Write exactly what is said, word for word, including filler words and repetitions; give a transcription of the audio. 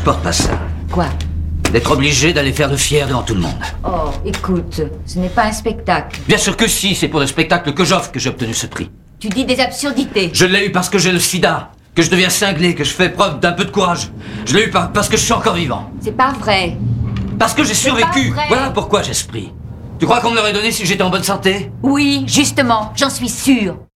supporte pas ça. Quoi? D'être obligé d'aller faire le fier devant tout le monde. Oh, écoute, ce n'est pas un spectacle. Bien sûr que si, c'est pour le spectacle que j'offre que j'ai obtenu ce prix. Tu dis des absurdités. Je l'ai eu parce que j'ai le sida, que je deviens cinglé, que je fais preuve d'un peu de courage. Je l'ai eu par- parce que je suis encore vivant. C'est pas vrai. Parce que j'ai survécu. pas vrai. Voilà pourquoi j'ai ce prix. Tu crois qu'on me l'aurait donné si j'étais en bonne santé? Oui, justement, j'en suis sûre.